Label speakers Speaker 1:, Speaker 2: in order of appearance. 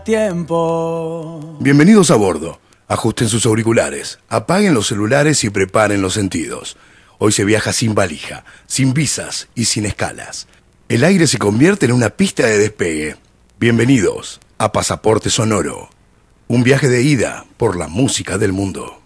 Speaker 1: Tiempo.
Speaker 2: Bienvenidos a bordo. Ajusten sus auriculares, apaguen los celulares y preparen los sentidos. Hoy se viaja sin valija, sin visas y sin escalas. El aire se convierte en una pista de despegue. Bienvenidos a Pasaporte Sonoro. Un viaje de ida por la música del mundo.